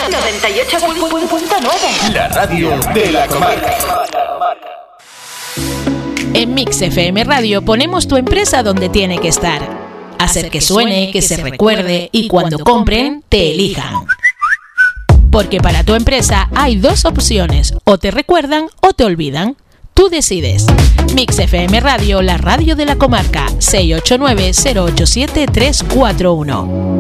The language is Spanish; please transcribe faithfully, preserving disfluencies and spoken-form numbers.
noventa y ocho punto nueve. La radio de la comarca. En Mix F M Radio ponemos tu empresa donde tiene que estar. Hacer que suene, que se recuerde y cuando compren, te elijan. Porque para tu empresa hay dos opciones, o te recuerdan o te olvidan. Tú decides. Mix F M Radio, la radio de la comarca, seis ocho nueve, cero ocho siete, tres cuatro uno.